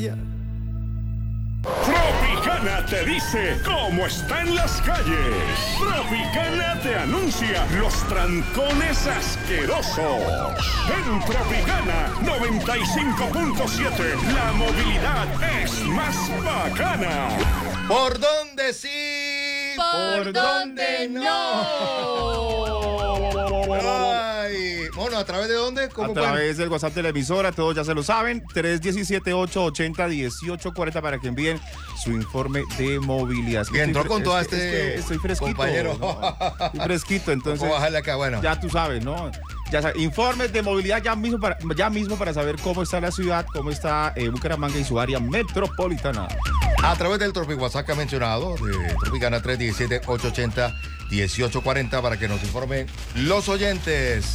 Tropicana te dice cómo está en las calles. Tropicana te anuncia los trancones asquerosos. En Tropicana 95.7, la movilidad es más bacana. ¿Por dónde sí? ¿Por dónde no? Ay, bueno, ¿a través de dónde? A través del WhatsApp de la emisora, todos ya se lo saben, 317-880-1840 para que envíen su informe de movilidad. Y entró con todo estoy fresquito, compañero. ¿no? Estoy fresquito, entonces. ¿Cómo bajarle acá? Bueno. Ya tú sabes, ¿no? Informes de movilidad ya mismo para saber cómo está la ciudad, cómo está Bucaramanga y su área metropolitana. A través del Tropic WhatsApp que ha mencionado, de Tropicana 317-880-1840 para que nos informen los oyentes.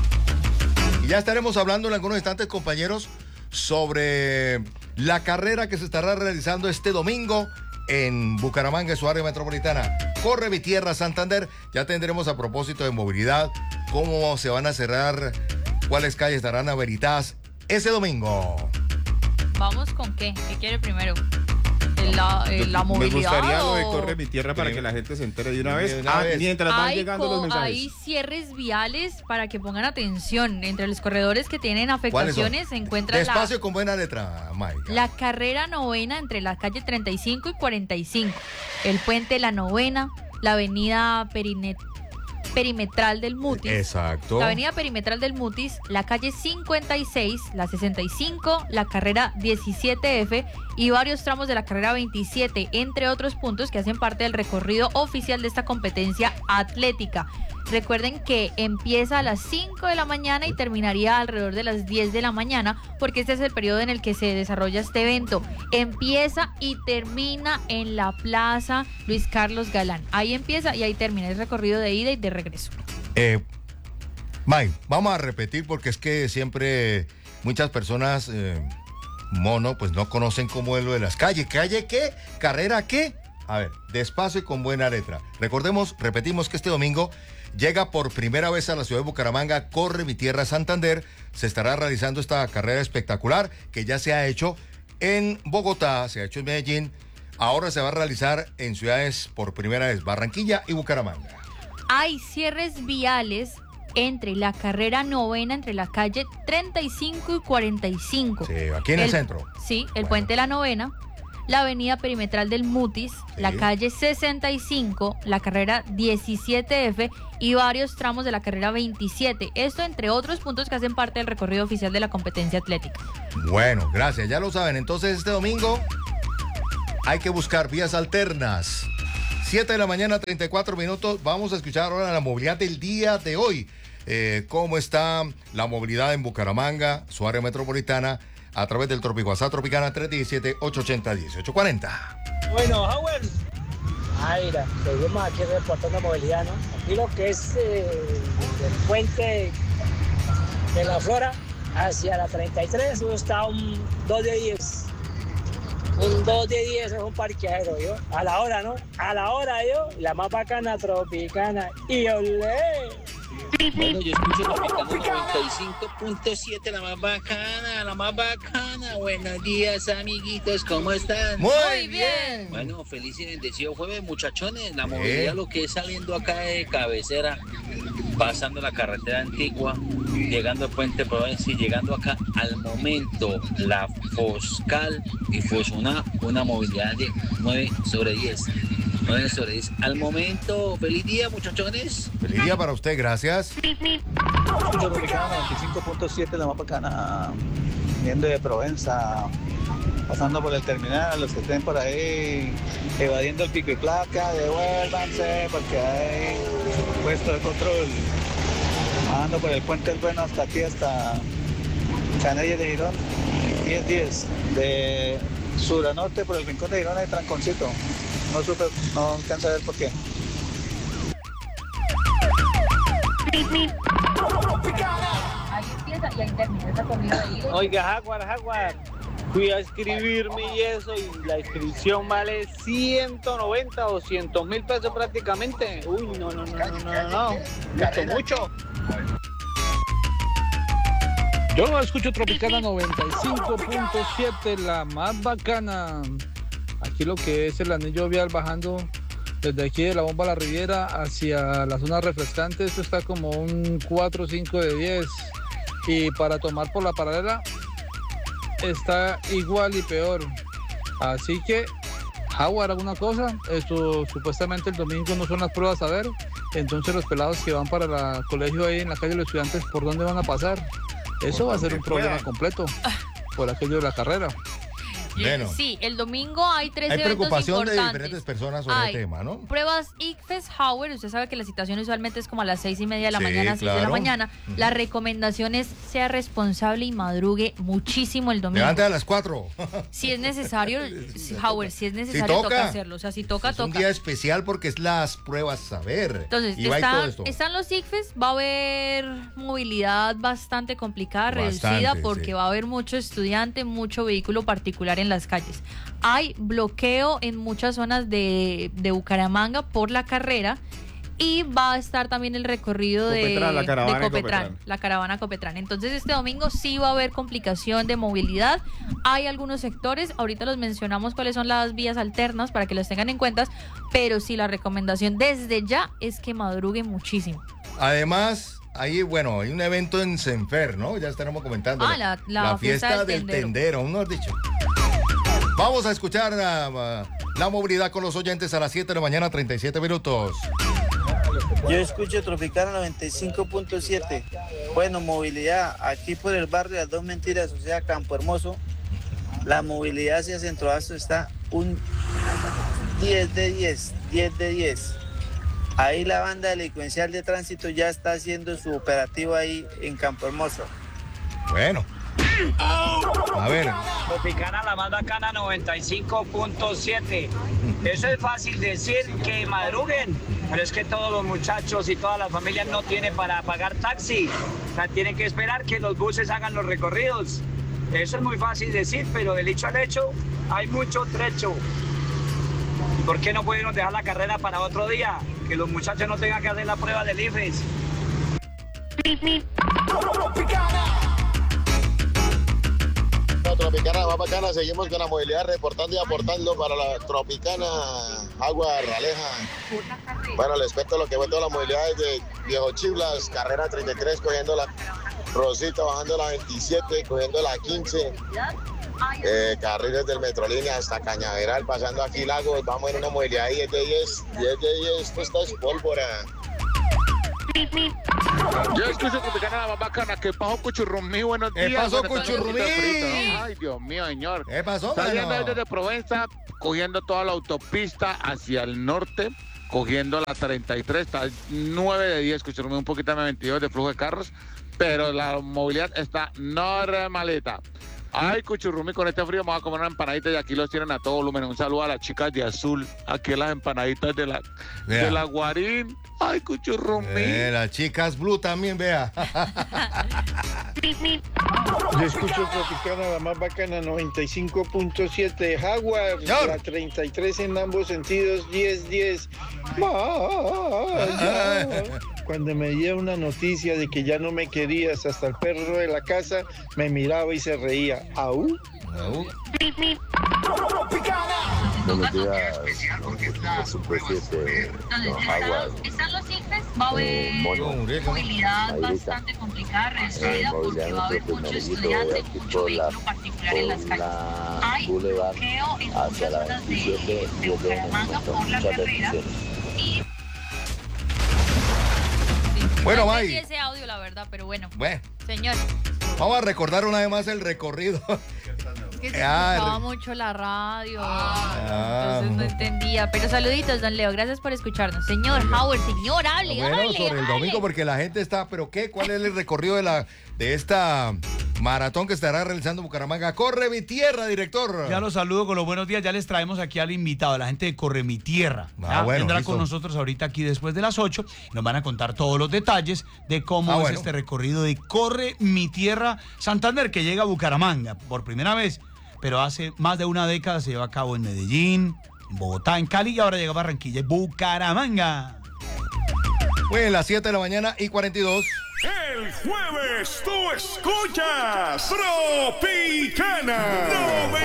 Y ya estaremos hablando en algunos instantes, compañeros, sobre la carrera que se estará realizando este domingo en Bucaramanga y su área metropolitana. Corre mi tierra, Santander. Ya tendremos, a propósito de movilidad, cómo se van a cerrar, cuáles calles estarán habilitadas ese domingo. ¿Vamos con qué? ¿Qué quiere primero? La movilidad. Me gustaría lo de Corre mi tierra para que la gente se entere de una vez. Mientras van llegando los mensajes. Hay cierres viales para que pongan atención. Entre los corredores que tienen afectaciones se encuentra Despacio con buena letra, Mike. La carrera novena entre la calle 35 y 45. El puente La Novena, la avenida perimetral del Mutis. Exacto. La avenida perimetral del Mutis, la calle 56, la 65, la carrera 17F y varios tramos de la carrera 27, entre otros puntos que hacen parte del recorrido oficial de esta competencia atlética. Recuerden que empieza a las 5 de la mañana y terminaría alrededor de las 10 de la mañana, porque este es el periodo en el que se desarrolla este evento. Empieza y termina en la Plaza Luis Carlos Galán. Ahí empieza y ahí termina el recorrido de ida y de regreso. Mike, vamos a repetir porque es que siempre muchas personas, pues no conocen cómo es lo de las calles. ¿Calle qué? ¿Carrera qué? A ver, despacio y con buena letra. Repetimos que este domingo llega por primera vez a la ciudad de Bucaramanga, Corre mi tierra, Santander. Se estará realizando esta carrera espectacular que ya se ha hecho en Bogotá, se ha hecho en Medellín. Ahora se va a realizar en ciudades por primera vez, Barranquilla y Bucaramanga. Hay cierres viales entre la carrera novena, entre la calle 35 y 45. Sí, aquí en el centro. Sí, el puente La Novena, la avenida perimetral del Mutis, sí, la calle 65, la carrera 17F y varios tramos de la carrera 27. Esto entre otros puntos que hacen parte del recorrido oficial de la competencia atlética. Bueno, gracias, ya lo saben. Entonces este domingo hay que buscar vías alternas. 7 de la mañana, 34 minutos. Vamos a escuchar ahora la movilidad del día de hoy. Cómo está la movilidad en Bucaramanga, su área metropolitana, a través del Tropic WhatsApp Tropicana 317-880-1840. Bueno, Howard. Mira, seguimos aquí reportando movilidad, ¿no? Aquí lo que es el puente de la Flora hacia la 33, eso está un 2 de 10. Un 2 de 10 es un parqueadero, yo. A la hora, ¿no? A la hora, yo. La más bacana, Tropicana. Y olé. Bueno, yo escucho Tropicana 95.7, la más bacana, la más bacana. Buenos días, amiguitos, ¿cómo están? Muy bien. Bueno, feliz y bendecido jueves, muchachones. La movilidad, lo que es saliendo acá de cabecera, pasando la carretera antigua, llegando al Puente Provenza y llegando acá al momento, la Foscal y Fosuna, una movilidad de 9 sobre 10. 9 sobre 10. Al momento, feliz día, muchachones. Feliz día para usted, gracias. Tropicana 95.7, la más bacana, viendo de Provenza, pasando por el terminal, los que estén por ahí evadiendo el pico y placa, devuélvanse porque hay puesto de control. Bajando por el Puente del Bueno hasta aquí, hasta Canelles de Girón, 10-10. De sur a norte por el Rincón de Girón hay tranconcito. No alcanza a ver por qué. Ahí empieza y ahí termina esa corrida de ida. Oiga, Jaguar, fui a inscribirme y eso, y la inscripción vale 190 o 200 mil pesos prácticamente. Uy, no. Mucho. Yo escucho Tropicana 95.7, la más bacana. Aquí lo que es el anillo vial bajando desde aquí de la Bomba La Riviera hacia la zona refrescante, esto está como un 4 o 5 de 10. Y para tomar por la paralela está igual y peor. Así que, Howard, ¿alguna cosa? Esto supuestamente el domingo no son las pruebas a ver. Entonces los pelados que van para el colegio ahí en la calle de los estudiantes, ¿por dónde van a pasar? Eso va a ser un problema completo por aquello de la carrera. Bueno. Sí, el domingo hay tres Hay eventos preocupación de importantes. diferentes personas sobre el tema, ¿no? Pruebas ICFES Howard, usted sabe que la citación usualmente es como a las 6:30 de la Sí, mañana, 6 de la claro. mañana. La recomendación es sea responsable y madrugue muchísimo el domingo. Levante a las 4. Si es necesario, Howard, si es necesario, toca hacerlo. O sea, si toca, Es un toca. día especial porque es las pruebas saber. Entonces, y va y todo esto. están los ICFES, va a haber movilidad bastante complicada, Bastante, reducida, porque sí. va a haber mucho estudiante, mucho vehículo particular en las calles. Hay bloqueo en muchas zonas de Bucaramanga por la carrera y va a estar también el recorrido Copetrán, la caravana de de Copetrán, Copetrán. la caravana Copetrán. Entonces este domingo sí va a haber complicación de movilidad. Hay algunos sectores, ahorita los mencionamos cuáles son las vías alternas para que las tengan en cuenta, pero sí la recomendación desde ya es que madruguen muchísimo. Además, ahí, bueno, hay un evento en Senfer, ¿no? Ya estaremos comentando. Ah, la fiesta del tendero, mejor dicho. Vamos a escuchar la movilidad con los oyentes a las 7 de la mañana, 37 minutos. Yo escucho Tropicana 95.7. Bueno, movilidad aquí por el barrio Las Dos Mentiras, o sea, Campo Hermoso. La movilidad hacia Centro Abasto está un 10 de 10, 10 de 10. Ahí la banda delincuencial de tránsito ya está haciendo su operativo ahí en Campo Hermoso. Bueno. A ver. Tropicana la más bacana 95.7. Eso es fácil decir que madruguen, pero es que todos los muchachos y todas las familias no tienen para pagar taxi. O sea, tienen que esperar que los buses hagan los recorridos. Eso es muy fácil decir, pero del hecho al hecho hay mucho trecho. ¿Y por qué no pudieron dejar la carrera para otro día? Que los muchachos no tengan que hacer la prueba del IFES. Tropicana, más bacana, seguimos con la movilidad reportando y aportando para la Tropicana, Agua Raleja. Bueno, les cuento lo que fue toda la movilidad desde Viejo Chiblas, carrera 33, cogiendo la Rosita, bajando la 27, cogiendo la 15, carriles del Metrolínea hasta Cañaveral, pasando aquí Lagos, vamos en una movilidad 10 de 10, 10 de 10, esto es pólvora. Yo escucho Tropicana la más bacana. ¿Qué pasó, Cuchurrumí? Buenos días. ¿Qué pasó, Buenas tardes, Cuchurrumí? frito. Ay, Dios mío, señor. ¿Qué pasó, Saliendo mano? desde Provenza, cogiendo toda la autopista hacia el norte, cogiendo la 33, está 9 de 10, Cuchurumí, un poquito de 22 de flujo de carros, pero la movilidad está normalita. Ay, Cuchurrumí, con este frío me voy a comer una empanadita y aquí los tienen a todo volumen. Un saludo a las chicas de azul, aquí las empanaditas de la Guarín. Ay, Cuchurrumí. Las chicas blue también, vea. Yo escucho Tropicana, la más bacana, 95.7. Jaguar, la 33 en ambos sentidos, 10-10. Cuando me dio una noticia de que ya no me querías, hasta el perro de la casa me miraba y se reía. ¿Aú? Buenos días, Super 7, Jaguar, Están los ICFES, va a haber movilidad bastante complicada, reducida, porque va a haber mucho estudiante, mucho vehículo particular en las calles. Hay bloqueo en muchas zonas de Bucaramanga por la carrera y... Bueno, no May. entendí ese audio, la verdad, pero bueno. Bueno. Señor, Vamos a recordar una vez más el recorrido. es que se escuchaba mucho la radio, entonces no entendía. Pero saluditos, don Leo, gracias por escucharnos. Señor Howard, señor, hable, Bueno, hable, sobre el hable. domingo, porque la gente está, ¿pero qué? ¿Cuál es el recorrido de esta maratón que estará realizando Bucaramanga? Corre mi tierra, director. Ya los saludo con los buenos días, ya les traemos aquí al invitado, a la gente de Corre mi Tierra. Bueno, vendrá listo. con nosotros ahorita aquí después de las 8, nos van a contar todos los detalles de cómo es bueno. este recorrido de Corre mi Tierra Santander, que llega a Bucaramanga por primera vez, pero hace más de una década se lleva a cabo en Medellín, en Bogotá, en Cali, y ahora llega a Barranquilla y Bucaramanga. Bueno, las 7 de la mañana y 42. El jueves tú escuchas Tropicana